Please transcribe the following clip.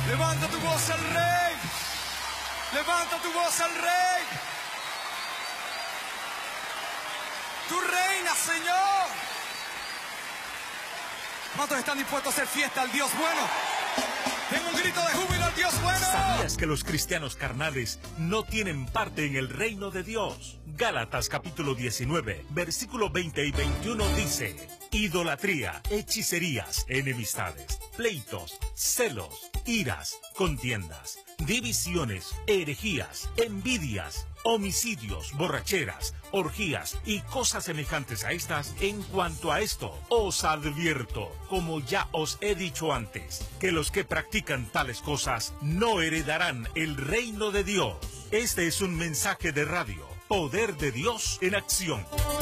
Levanta tu voz al Rey. Levanta tu voz al Rey. Tú reinas, Señor. ¿Cuántos están dispuestos a hacer fiesta al Dios bueno? Tengo un grito de júbilo al Dios bueno. ¿Sabías que los cristianos carnales no tienen parte en el reino de Dios? Gálatas capítulo 19, versículo 20 y 21 dice: idolatría, hechicerías, enemistades, pleitos, celos, iras, contiendas, divisiones, herejías, envidias, homicidios, borracheras, orgías y cosas semejantes a estas. En cuanto a esto, os advierto, como ya os he dicho antes, que los que practican tales cosas no heredarán el reino de Dios. Este es un mensaje de radio, Poder de Dios en Acción.